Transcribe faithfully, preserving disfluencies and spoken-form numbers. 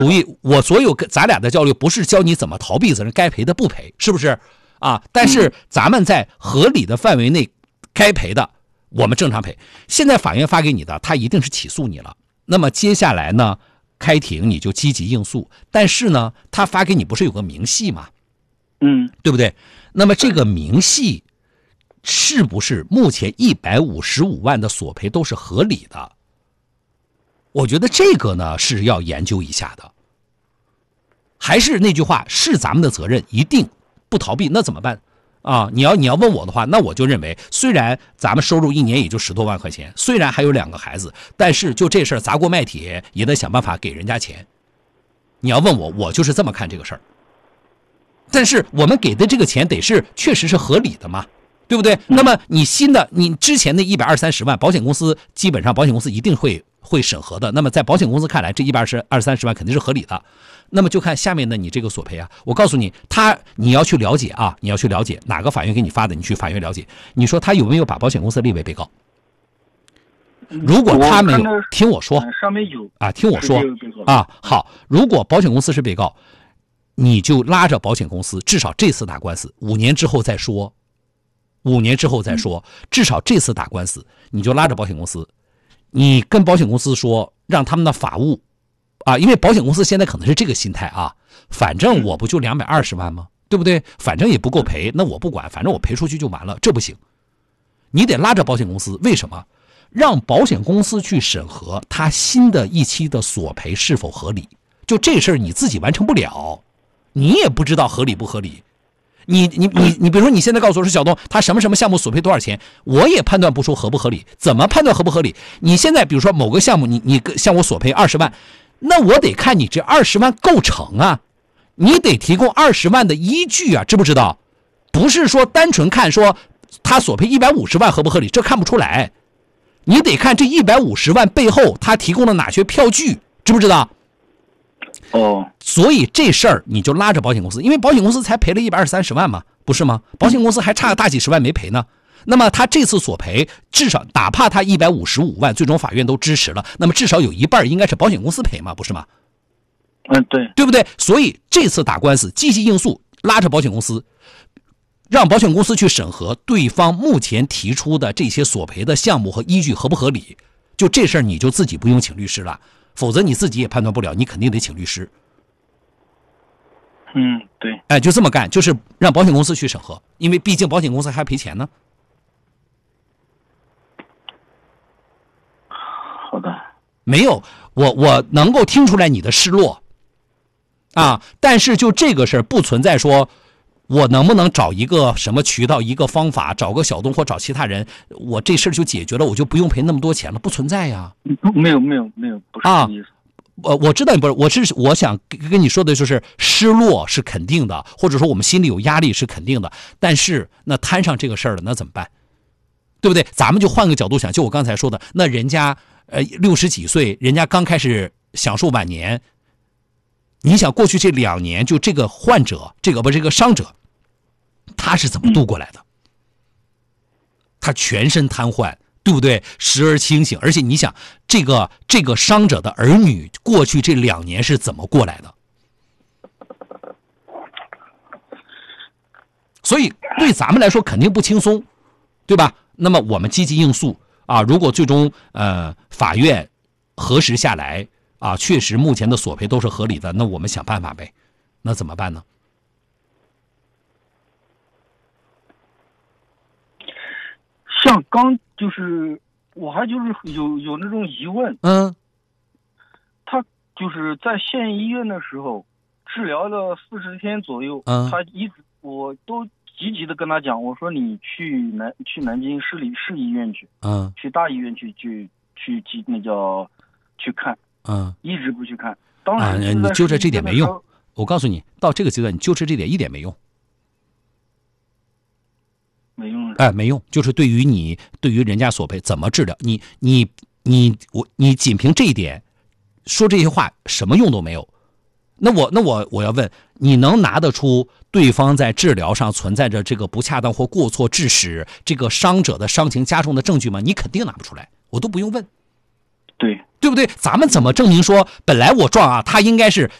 无意，我所有跟咱俩的交流不是教你怎么逃避责任，该赔的不赔，是不是啊？但是咱们在合理的范围内该赔的我们正常赔。现在法院发给你的，他一定是起诉你了，那么接下来呢开庭你就积极应诉，但是呢他发给你不是有个明细吗？ 嗯， 对不对？那么这个明细是不是目前一百五十五万的索赔都是合理的？我觉得这个呢是要研究一下的。还是那句话，是咱们的责任，一定不逃避，那怎么办啊？你要你要问我的话，那我就认为，虽然咱们收入一年也就十多万块钱，虽然还有两个孩子，但是就这事儿砸锅卖铁也得想办法给人家钱。你要问我，我就是这么看这个事儿。但是我们给的这个钱得是确实是合理的嘛，对不对？那么你新的你之前的一百二三十万，保险公司基本上保险公司一定会会审核的。那么在保险公司看来，这一百二十二三十万肯定是合理的。那么就看下面的你这个索赔啊，我告诉你，他你要去了解啊，你要去了解哪个法院给你发的，你去法院了解。你说他有没有把保险公司列为被告？如果他没有，听我说， 上面有啊，听我说啊，好，如果保险公司是被告，你就拉着保险公司，至少这次打官司，五年之后再说，五年之后再说，至少这次打官司，你就拉着保险公司，你跟保险公司说，让他们的法务。啊，因为保险公司现在可能是这个心态啊，反正我不就两百二十万吗？对不对？反正也不够赔，那我不管，反正我赔出去就完了，这不行。你得拉着保险公司，为什么？让保险公司去审核他新的一期的索赔是否合理。就这事儿你自己完成不了，你也不知道合理不合理。你你你你，比如说你现在告诉我说小东他什么什么项目索赔多少钱，我也判断不出合不合理。怎么判断合不合理？你现在比如说某个项目，你你向我索赔二十万。那我得看你这二十万构成啊，你得提供二十万的依据啊，知不知道？不是说单纯看说他索赔一百五十万合不合理，这看不出来。你得看这一百五十万背后他提供了哪些票据，知不知道？ 哦， 所以这事儿你就拉着保险公司，因为保险公司才赔了一百二三十万嘛，不是吗？保险公司还差个大几十万没赔呢。那么他这次索赔，至少哪怕他一百五十五万，最终法院都支持了，那么至少有一半应该是保险公司赔嘛，不是吗？ 嗯，对， 对不对？所以这次打官司，积极应诉，拉着保险公司，让保险公司去审核对方目前提出的这些索赔的项目和依据合不合理。就这事儿，你就自己不用请律师了，否则你自己也判断不了，你肯定得请律师。 嗯，对， 哎，就这么干，就是让保险公司去审核，因为毕竟保险公司还要赔钱呢。 好的， 没有，我我能够听出来你的失落，啊，但是就这个事儿不存在说，我能不能找一个什么渠道、一个方法，找个小东或找其他人，我这事儿就解决了，我就不用赔那么多钱了，不存在呀。 没有没有没有，不是这个意思。 我我知道你不是，我是我想跟你说的就是失落是肯定的，或者说我们心里有压力是肯定的，但是那摊上这个事儿了，那怎么办？对不对？咱们就换个角度想，就我刚才说的，那人家呃六十几岁，人家刚开始享受晚年，你想过去这两年，就这个患者，这个不这个伤者，他是怎么度过来的？他全身瘫痪，对不对？时而清醒，而且你想，这个这个伤者的儿女过去这两年是怎么过来的？所以对咱们来说肯定不轻松，对吧？那么我们积极应诉啊，如果最终呃法院核实下来啊，确实目前的索赔都是合理的，那我们想办法呗。那怎么办呢？ 像刚就是我还就是有有那种疑问， 嗯， 他就是在县医院的时候治疗了四十天左右， 嗯， 他一直我都积极的跟他讲，我说你去南去南京市里市医院去， 嗯， 去大医院去去去去那叫去看， 嗯， 一直不去看。当啊， 时你纠正这点没用。我告诉你，到这个阶段，你纠正这点一点没用。 没用。 哎，没用，就是对于你，对于人家索赔怎么治疗，你你你我你仅凭这一点说这些话，什么用都没有。那我那我我要问，你能拿得出对方在治疗上存在着这个不恰当或过错，致使这个伤者的伤情加重的证据吗？你肯定拿不出来，我都不用问。 对对不对？咱们怎么证明说本来我撞啊，他应该是